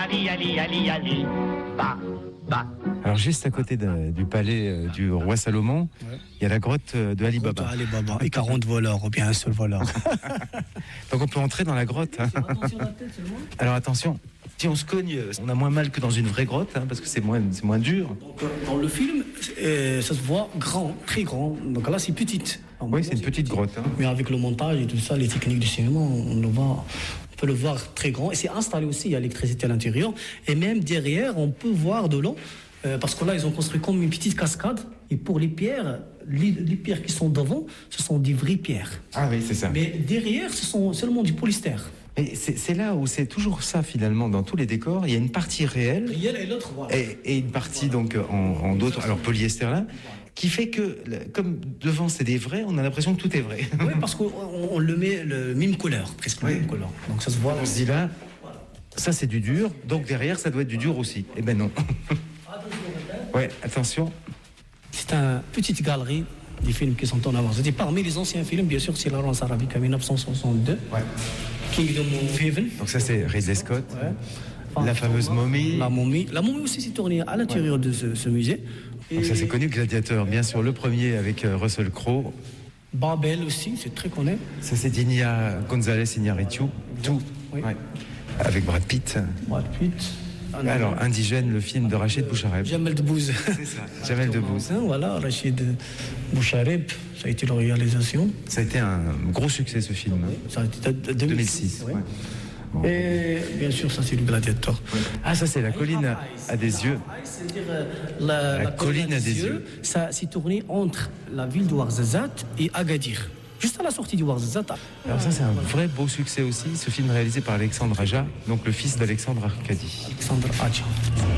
Ali, Ali, Ali, Ali, bah, bah. Alors juste à côté du palais du roi Salomon, il y a la grotte de Ali Baba. Ali Baba et 40 voleurs, ou bien un seul voleur. Donc on peut entrer dans la grotte. Hein. Alors attention, si on se cogne, on a moins mal que dans une vraie grotte, hein, parce que c'est moins dur. Donc, dans le film, ça se voit grand, très grand. Donc là, c'est petite. Oui, c'est une petite grotte. Hein. Mais avec le montage et tout ça, les techniques du cinéma, on peut le voir très grand. Et c'est installé aussi, il y a l'électricité à l'intérieur. Et même derrière, on peut voir de l'eau. Parce que là, ils ont construit comme une petite cascade. Et pour les pierres, les pierres qui sont devant, ce sont des vraies pierres. Ah oui, c'est ça. Mais derrière, ce sont seulement du polystère. Et c'est là où c'est toujours ça finalement dans tous les décors. Il y a une partie réelle Et l'autre, voilà. Et une partie donc en d'autres, alors polyester là, qui fait que comme devant c'est des vrais, on a l'impression que tout est vrai. Oui, parce qu'on le met le même couleur, presque la même couleur. Donc ça se voit. On se dit là, ça c'est du dur, donc derrière ça doit être du dur aussi. Eh ben non. Ouais, attention. C'est une petite galerie des films qui sont en avance. C'était parmi les anciens films, bien sûr, c'est Lawrence Arabic en 1962. Ouais. Kingdom of Heaven. Donc ça c'est Ridley Scott. Ouais. Enfin, la fameuse momie. La momie aussi s'est tournée à l'intérieur de ce musée. Donc ça c'est connu, Gladiateur, bien sûr, le premier avec Russell Crowe. Babel aussi, c'est très connu. Ça c'est d'Iñigo González Iñárritu. Tout. Oui. Ouais. Avec Brad Pitt. Alors, Indigène, le film de Rachid Bouchareb. Jamel Debbouze. C'est ça, Jamel Debbouze. Voilà, Rachid Bouchareb, ça a été la réalisation. Ça a été un gros succès, ce film. Oui, ça a été 2006. Ouais. Bon. Et bien sûr, ça c'est le Gladiator. Ah, ça c'est la colline à des yeux. C'est-à-dire la colline à des yeux. Ça s'est tourné entre la ville de Ouarzazate et Agadir. Juste à la sortie du Ouarzazate. Alors ça c'est un vrai beau succès aussi, ce film réalisé par Alexandre Aja, donc le fils d'Alexandre Arcadi. Alexandre Aja.